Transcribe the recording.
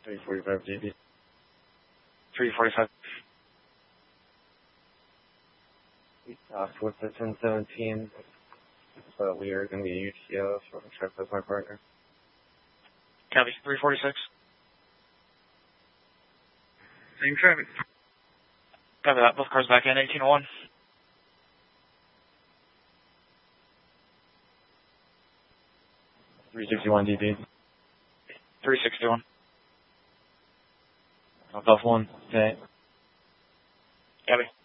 345 DB. 345. We talked with the 1017, but we are going to be UTO, so I'm going to check with my partner. Copy. 346. Same traffic. Copy that. Both cars back in 1801. 361 DB. 361. Golf 1, okay. Copy.